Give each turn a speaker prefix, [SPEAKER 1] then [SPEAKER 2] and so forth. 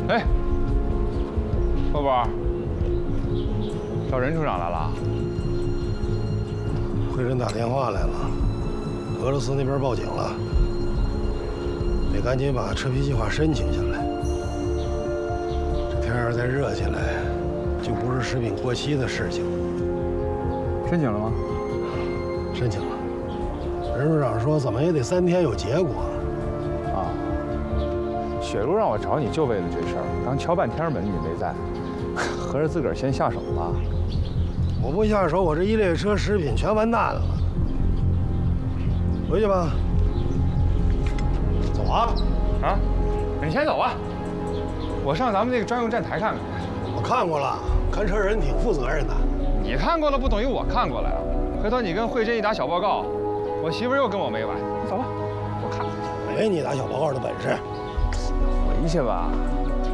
[SPEAKER 1] 哎，波波，找任处长来了。
[SPEAKER 2] 会诊打电话来了，俄罗斯那边报警了，得赶紧把撤批计划申请下来。这天要再热起来，就不是食品过期的事情。
[SPEAKER 1] 申请了吗？
[SPEAKER 2] 申请了。任处长说，怎么也得3天有结果。
[SPEAKER 1] 啊，雪茹让我找你就为了这事儿，刚敲半天门你没在，合着自个儿先下手了。
[SPEAKER 2] 我不下手，我这一列车食品全完蛋了。回去吧。走啊！
[SPEAKER 1] 啊，你先走吧，我上咱们那个专用站台看看。
[SPEAKER 2] 我看过了，看车人挺负责任的。
[SPEAKER 1] 你看过了不等于我看过了呀。回头你跟慧珍一打小报告，我媳妇又跟我没完。你走吧，我看看。
[SPEAKER 2] 没你打小报告的本事。
[SPEAKER 1] 回去吧。